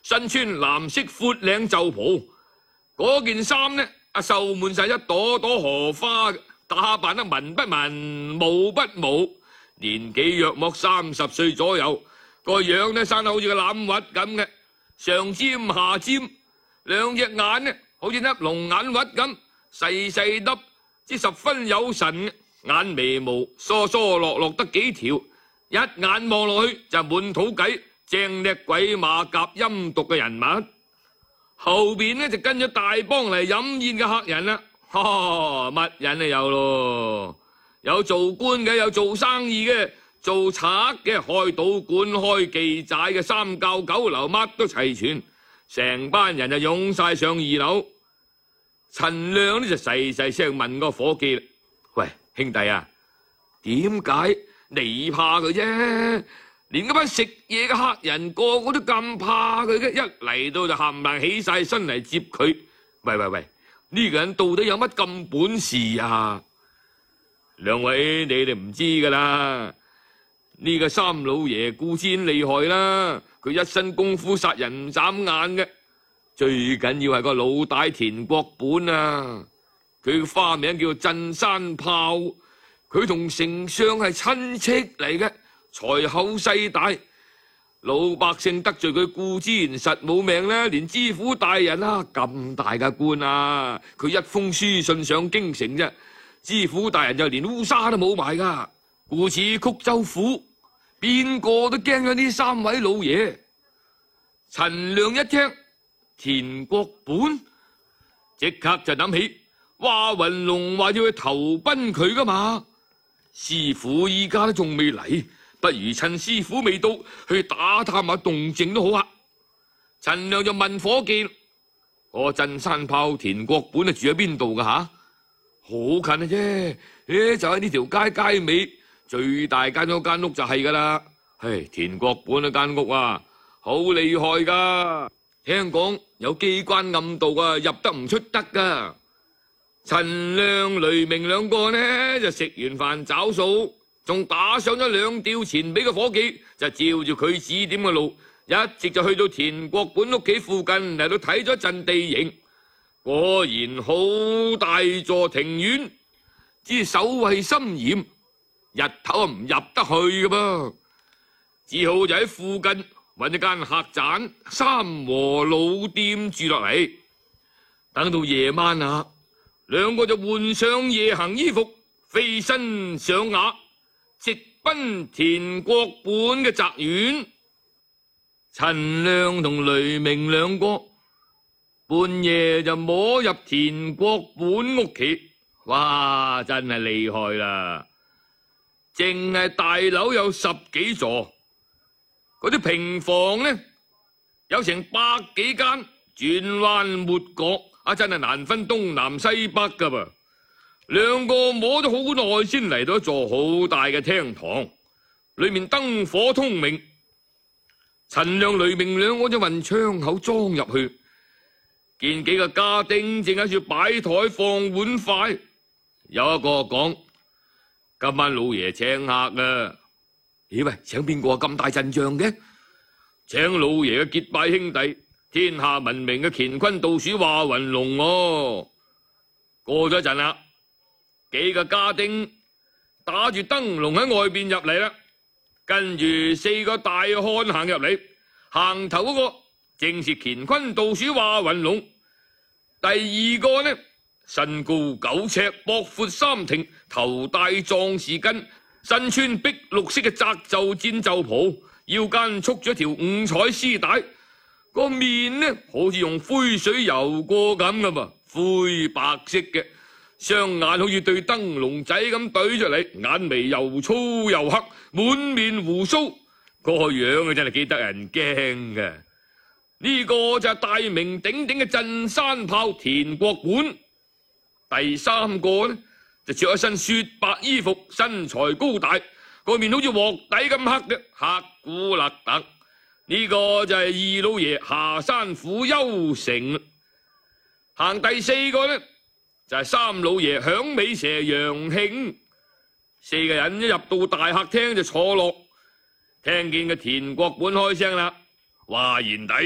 身穿藍色闊領袖袍，嗰件衫呢繡滿晒一朵朵荷花，打扮得文不文武不武，年紀約莫30歲左右，個樣呢生得好似個欖核咁嘅，上尖下尖，兩隻眼呢好似粒龍眼核咁，細細粒，之十分有神，眼眉毛疏疏落落得幾條，一眼望落去就滿肚計，正叻鬼馬甲陰毒嘅人物。後邊呢就跟咗大幫嚟飲宴嘅客人啦，乜人都有咯，有做官嘅，有做生意嘅，做賊嘅，開賭館開妓寨嘅，三教九流乜都齊全，成班人就湧晒上2樓。陳亮呢就細細聲問個伙計啦：喂，兄弟啊，點解你怕佢啫？連嗰班食嘢嘅客人個個都咁怕佢嘅，一嚟到就冚唪唥起晒身嚟接佢。喂，呢個人到底有乜咁本事啊？兩位你哋唔知噶啦，呢個三老爺固然厲害啦，佢一身功夫殺人唔眨眼嘅，最緊要係個老大田國本啊，佢嘅花名叫鎮山炮，佢同丞相係親戚嚟嘅，財厚勢大，老百姓得罪佢固之然實冇命啦，連知府大人啊咁大嘅官啊，佢一封書信上京城啫，知府大人就連烏紗都冇埋噶，故此曲州府邊個都驚咗呢三位老爺。陳亮一聽田國本，即刻就諗起華雲龍話要去投奔佢噶嘛，師傅依家都仲未嚟，不如趁師傅未到去打探下動靜都好啊。陳亮就問伙計：我鎮山炮田國本住喺邊度噶吓？好近嘅啫，就喺呢條街街尾最大間嗰間屋就係噶啦。田國本嗰間屋啊，好厲害噶，聽講有機關暗道啊，入得唔出得噶。陳亮、雷明兩個呢就食完飯找數，仲打上咗2吊錢俾個伙計，就照住佢指點嘅路，一直就去到田國本屋企附近嚟到睇咗陣地形。果然好大座庭院，之守衛森嚴，日頭唔入得去噶噃，只好就喺附近揾一間客棧三和老店住落嚟。等到夜晚啊，兩個就換上夜行衣服，飛身上馬，直奔田國本嘅宅院。陳亮同雷明兩個半夜就摸入田國本屋企，哇，真係厲害啦！淨係大樓有10幾座，嗰啲平房呢有成100幾間，轉彎抹角，真係難分東南西北噶噃。兩個摸咗好耐先嚟到一座好大嘅廳堂，裏面燈火通明。陳亮、雷明兩個就運窗口裝入去，見幾個家丁正喺處擺台放碗筷，有一個講：今晚老爺請客啊！咦喂，請邊個咁大陣仗嘅？請老爺嘅結拜兄弟，天下聞名嘅乾坤道鼠華雲龍哦。過咗一陣啦，幾個家丁打住燈籠喺外邊入嚟啦，跟住4個大漢行入嚟，行頭嗰個正是乾坤道鼠華雲龍。第二個呢，身高9尺，膊闊3庭，頭戴壯士巾，身穿碧綠色嘅窄袖戰袖袍，腰間束咗條5彩絲帶，個面呢好似用灰水油過咁噶嘛，灰白色嘅，雙眼好似對燈籠仔咁對出嚟，眼眉又粗又黑，滿面鬍鬚，個樣真係幾得人驚嘅。呢個就係大名鼎鼎嘅鎮山炮田國本。第三個呢就着一身雪白衣服，身材高大，個面好似鑊底咁黑嘅，黑古勒特。呢個就係二老爺下山虎邱成。行第4個呢就係3老爺響尾蛇楊慶。4個人一入到大客廳就坐落，聽見個田國本開聲啦：話賢弟。